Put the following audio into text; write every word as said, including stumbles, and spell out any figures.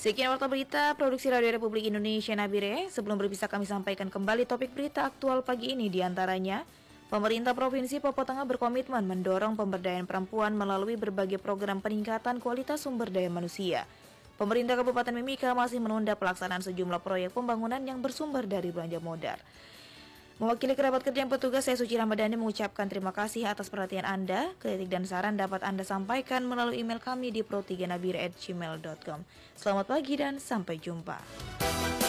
Sekian warta berita Produksi Radio Republik Indonesia Nabire. Sebelum berpisah kami sampaikan kembali topik berita aktual pagi ini, diantaranya pemerintah Provinsi Papua Tengah berkomitmen mendorong pemberdayaan perempuan melalui berbagai program peningkatan kualitas sumber daya manusia. Pemerintah Kabupaten Mimika masih menunda pelaksanaan sejumlah proyek pembangunan yang bersumber dari belanja modal. Mewakili kerabat kerja dan petugas, saya Suci Ramadhani mengucapkan terima kasih atas perhatian Anda. Kritik dan saran dapat Anda sampaikan melalui email kami di pro tiga nabire at gmail dot com. Selamat pagi dan sampai jumpa.